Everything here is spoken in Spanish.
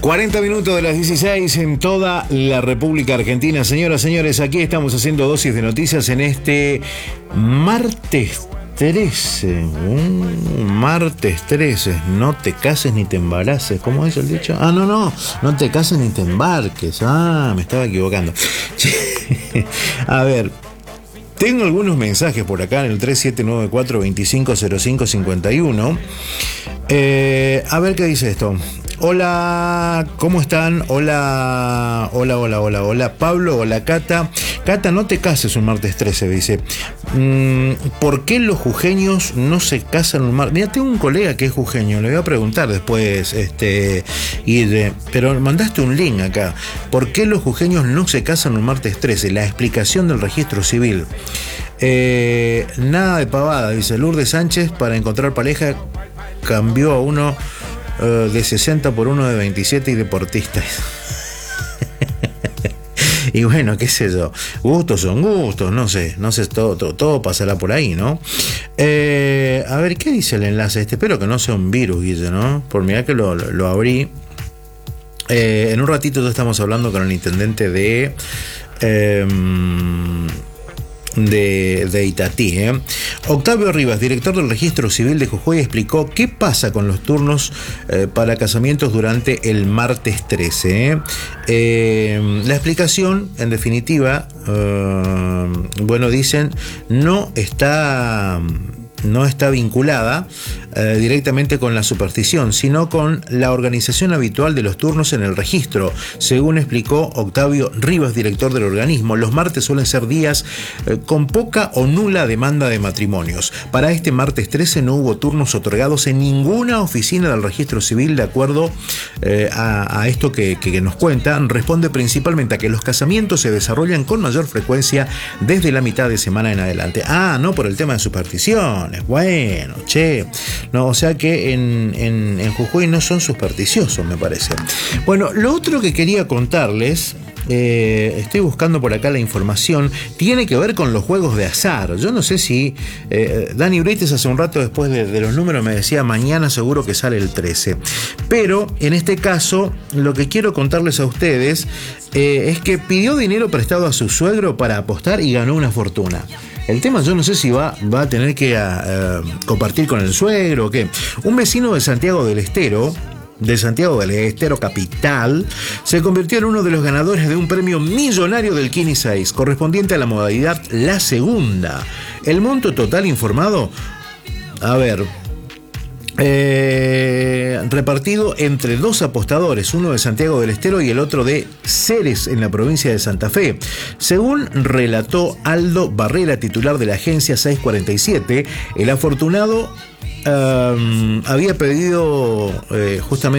40 minutos de las 16 en toda la República Argentina. Señoras, señores, aquí estamos haciendo dosis de noticias en este martes 13. Martes 13. No te cases ni te embaraces. ¿Cómo es el dicho? No te cases ni te embarques. Me estaba equivocando. A ver, tengo algunos mensajes por acá en el 3794-250551. A ver qué dice esto. Hola, ¿cómo están? Hola, Pablo, hola, Cata. Cata, no te cases un martes 13, dice. ¿Por qué los jujeños no se casan un martes? Mira, tengo un colega que es jujeño, le voy a preguntar después, pero mandaste un link acá. ¿Por qué los jujeños no se casan un martes 13? La explicación del registro civil. Nada de pavada, dice Lourdes Sánchez, para encontrar pareja cambió a uno de 60 por uno de 27 y deportista. Y bueno, qué sé yo, gustos son gustos, no sé, todo pasará por ahí, ¿no? A ver, ¿qué dice el enlace este? Espero que no sea un virus, Guille, ¿no? Por mirar que lo abrí. En un ratito ya estamos hablando con el intendente de Itatí. Octavio Rivas, director del Registro Civil de Jujuy, explicó qué pasa con los turnos para casamientos durante el martes 13. La explicación, en definitiva, dicen, no está vinculada directamente con la superstición, sino con la organización habitual de los turnos en el registro. Según explicó Octavio Rivas, director del organismo, los martes suelen ser días con poca o nula demanda de matrimonios. Para este martes 13 no hubo turnos otorgados en ninguna oficina del registro civil. De acuerdo a esto que nos cuentan, responde principalmente a que los casamientos se desarrollan con mayor frecuencia desde la mitad de semana en adelante. No por el tema de supersticiones. Bueno, no, o sea que en Jujuy no son supersticiosos, me parece. Bueno, lo otro que quería contarles, estoy buscando por acá la información, tiene que ver con los juegos de azar. Yo no sé si Dani Brites hace un rato después de los números me decía mañana seguro que sale el 13, pero en este caso lo que quiero contarles a ustedes es que pidió dinero prestado a su suegro para apostar y ganó una fortuna. El tema yo no sé si va a tener que compartir con el suegro o qué. Un vecino de Santiago del Estero capital, se convirtió en uno de los ganadores de un premio millonario del Kini 6, correspondiente a la modalidad La Segunda. El monto total informado, repartido entre dos apostadores, uno de Santiago del Estero y el otro de Ceres, en la provincia de Santa Fe. Según relató Aldo Barrera, titular de la agencia 647, el afortunado había pedido justamente